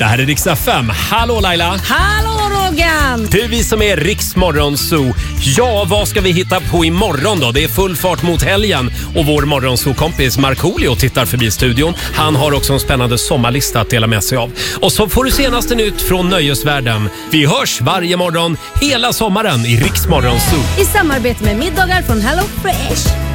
Det här är Rix FM. Hallå Laila! Hallå Rogan! Det är vi som är Rix Morgonzoo. Ja, vad ska vi hitta på imorgon då? Det är full fart mot helgen och vår Morgonzoo-kompis Markoolio tittar förbi studion. Han har också en spännande sommarlista att dela med sig av. Och så får du senaste nytt från nöjesvärlden. Vi hörs varje morgon hela sommaren i Rix Morgonzoo. I samarbete med middagar från Hello Fresh.